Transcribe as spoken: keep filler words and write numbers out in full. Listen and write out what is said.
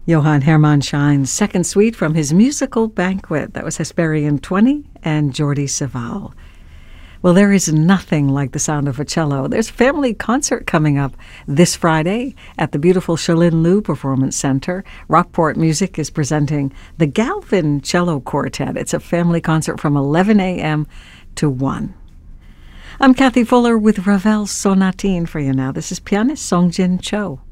Johann Hermann Schein's second suite from his musical banquet. That was Hesperian twenty and Jordi Savall. Well, there is nothing like the sound of a cello. There's a family concert coming up this Friday at the beautiful Shalin Liu Performance Center. Rockport Music is presenting the Galvin Cello Quartet. It's a family concert from eleven a.m. to one. I'm Kathy Fuller with Ravel's Sonatine for you now. This is pianist Songjin Cho.